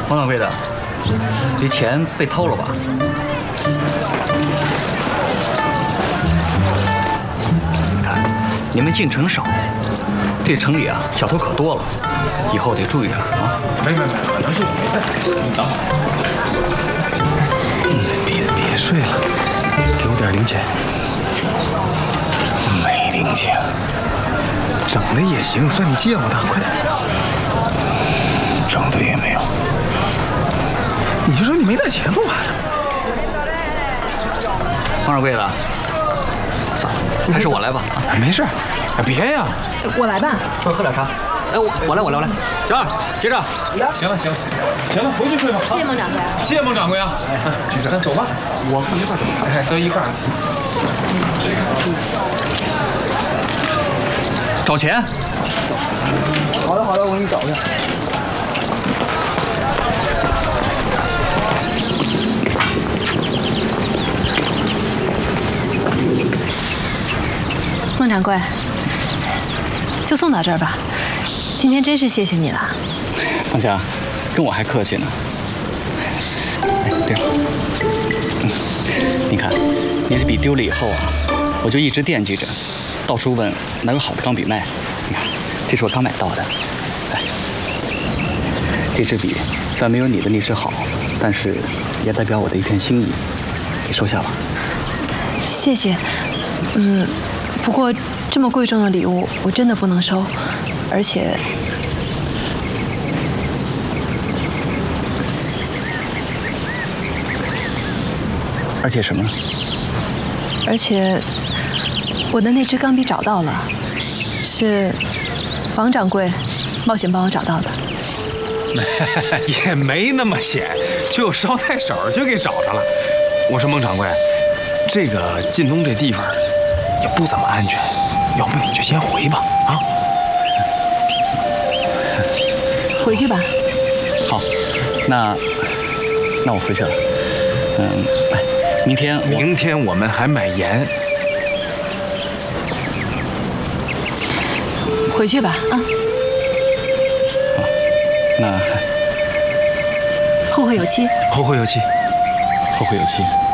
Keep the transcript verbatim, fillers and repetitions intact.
王掌柜的，这钱被偷了吧？你看，你们进城少，这城里啊小偷可多了，以后得注意点啊！ 没没没，可能是我没事，你等会儿。 嗯，别别睡了，给我点零钱。 没零钱， 整的也行，算你借我的，快点。 整的也没有。 你就说你没带钱干嘛呀？ 王掌柜的，算了，还是我来吧。 没事，别呀。 我来吧。 多喝点茶。哎，我我来，我来，我来。九儿，接着。 行了行了行了，回去睡吧。 谢谢孟掌柜。 谢谢孟掌柜啊。哎，咱走吧，我们一块走。哎，都一块。 找钱。 好的好的，我给你找去。 孟掌柜，就送到这儿吧。今天真是谢谢你了。 方霞，跟我还客气呢。哎，对了，嗯，你看，你这笔丢了以后啊，我就一直惦记着，到处问哪有好的钢笔卖。你看，这是我刚买到的。哎，这支笔虽然没有你的那支好，但是也代表我的一片心意，你收下吧。 谢谢。嗯，不过这么贵重的礼物，我真的不能收，而且。 而且什么呢？ 而且，我的那支钢笔找到了，是王掌柜冒险帮我找到的。 也没那么险，就捎带手就给找着了。我说孟掌柜，这个晋东这地方也不怎么安全，要不你就先回吧，啊？ 回去吧。 好，那那我回去了。嗯，哎。明天， 明天我们还买盐。 回去吧，啊。 好，那后会有期。 后会有期， 后会有期。